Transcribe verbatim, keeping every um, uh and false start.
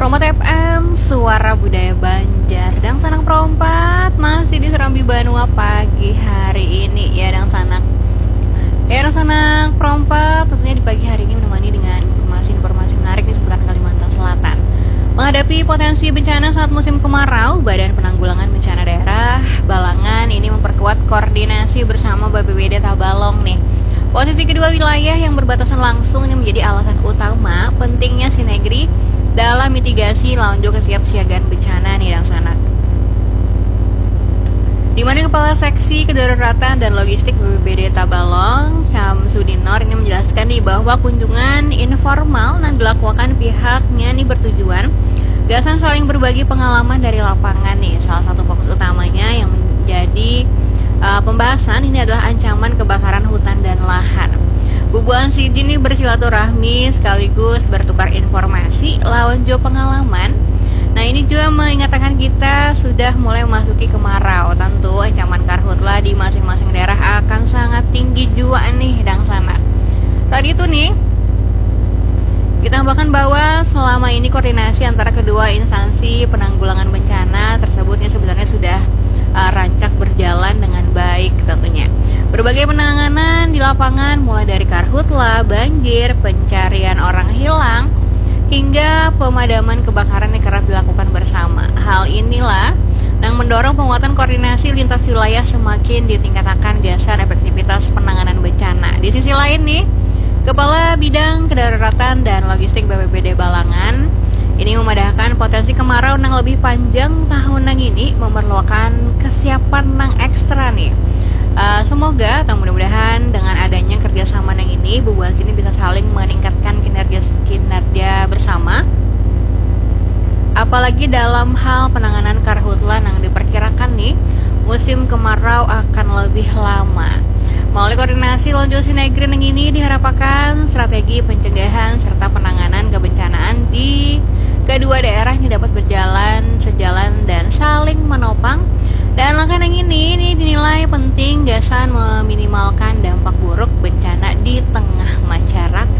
Promote F M, suara budaya Banjar. Dan Sanak Perompat masih di Serambi Banua pagi hari ini ya Dang Sanak. Ya Dang Sanak Perompat tentunya di pagi hari ini menemani dengan informasi-informasi menarik di seputar Kalimantan Selatan. Menghadapi potensi bencana saat musim kemarau, Badan Penanggulangan Bencana Daerah Balangan ini memperkuat koordinasi bersama B P B D Tabalong nih. Posisi kedua wilayah yang berbatasan langsung ini menjadi alasan utama pentingnya sinergi dalam mitigasi lanjut kesiapsiagaan bencana nih Dang Sanak. Di mana Kepala Seksi Kedaruratan dan Logistik B P B D Tabalong, Syamsudinor ini menjelaskan nih bahwa kunjungan informal yang dilakukan pihaknya nih bertujuan gasan saling berbagi pengalaman dari lapangan nih. Salah satu fokus utamanya yang menjadi uh, pembahasan ini adalah ancaman kebakaran hutan dan lahan. Bubuan Sidi ini bersilaturahmi sekaligus bertukar informasi lawan jo pengalaman. Nah ini juga mengingatkan kita sudah mulai memasuki kemarau. Tentu ancaman karhutla di masing-masing daerah akan sangat tinggi juga nih Dang Sanak. Tadi itu nih kita tambahkan bahwa selama ini koordinasi antara kedua instansi penanggulangan bencana tersebutnya sebenarnya sudah uh, rancak berjalan dengan baik tentunya. Berbagai penanganan di lapangan mulai dari karhutla, banjir, pencarian orang hilang, hingga pemadaman kebakaran yang kerap dilakukan bersama. Hal inilah yang mendorong penguatan koordinasi lintas wilayah semakin ditingkatkan gasan efektivitas penanganan bencana. Di sisi lain nih, Kepala Bidang Kedaruratan dan Logistik B P B D Balangan ini memadahkan potensi kemarau yang lebih panjang tahun yang ini memerlukan kesiapan yang ekstra nih. Uh, semoga atau mudah-mudahan dengan adanya kerjasama yang ini Bubuan ini bisa saling meningkatkan kinerja kinerja bersama, apalagi dalam hal penanganan karhutla yang diperkirakan nih musim kemarau akan lebih lama. Melalui koordinasi lonjo sinergi yang ini diharapkan strategi pencegahan serta penanganan kebencanaan di kedua daerah ini dapat berjalan sejalan dan saling menopang. Dan langkah yang ini, ini dinilai penting gasan meminimalkan dampak buruk bencana di tengah masyarakat.